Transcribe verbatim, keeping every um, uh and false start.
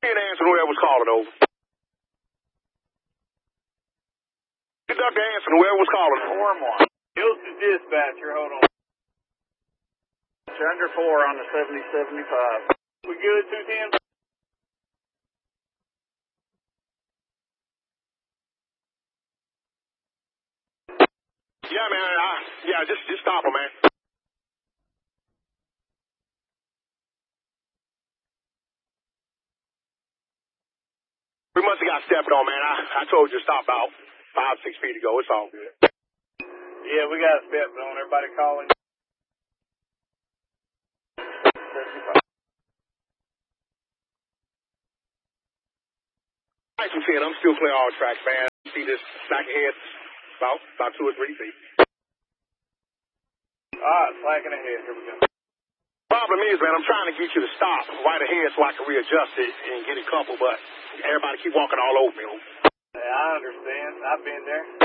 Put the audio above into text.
didn't answer whoever was calling, over. Conductor answer whoever was calling. Form one. Houston dispatcher, hold on. It's under four on the seventy seventy-five. We good, two ten? Yeah, man. I, yeah, just just stop him, man. We must have got stepped on, man. I, I told you to stop out five, six feet ago. It's all good. Yeah, we got stepped on. Everybody calling. Nice and ten. I'm still clear all tracks, man. See this back ahead about about two or three feet. All right, slacking ahead. Here we go. Problem is, man, I'm trying to get you to stop right ahead so I can readjust it and get it coupled, but everybody keep walking all over me. Yeah, I understand. I've been there.